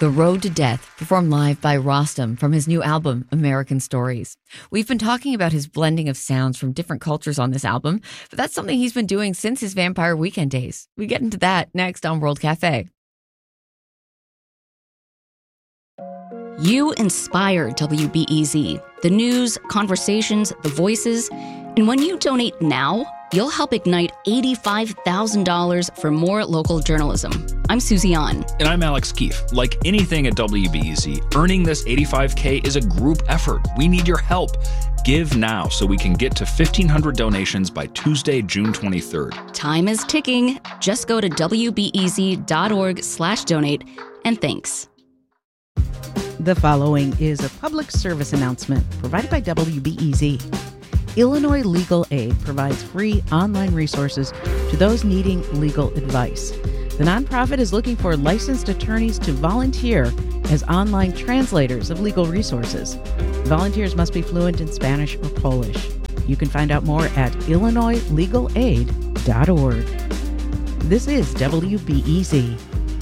The Road to Death, performed live by Rostam from his new album, American Stories. We've been talking about his blending of sounds from different cultures on this album, but that's something he's been doing since his Vampire Weekend days. We get into that next on World Cafe. You inspire WBEZ, the news, conversations, the voices. And when you donate now, you'll help ignite $85,000 for more local journalism. I'm Susie An. And I'm Alex Keefe. Like anything at WBEZ, earning this $85K is a group effort. We need your help. Give now so we can get to 1,500 donations by Tuesday, June 23rd. Time is ticking. Just go to WBEZ.org/donate. And thanks. The following is a public service announcement provided by WBEZ. Illinois Legal Aid provides free online resources to those needing legal advice. The nonprofit is looking for licensed attorneys to volunteer as online translators of legal resources. Volunteers must be fluent in Spanish or Polish. You can find out more at illinoislegalaid.org. This is WBEZ.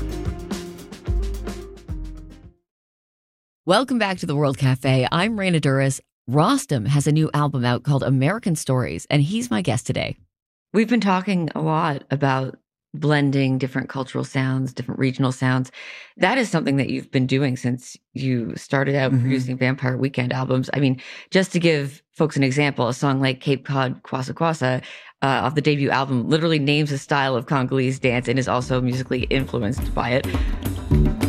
Welcome back to the World Cafe. I'm Raina Douris. Rostam has a new album out called American Stories, and he's my guest today. We've been talking a lot about blending different cultural sounds, different regional sounds. That is something that you've been doing since you started out producing Vampire Weekend albums. I mean, just to give folks an example, a song like Cape Cod Kwassa Kwassa off the debut album literally names a style of Congolese dance and is also musically influenced by it.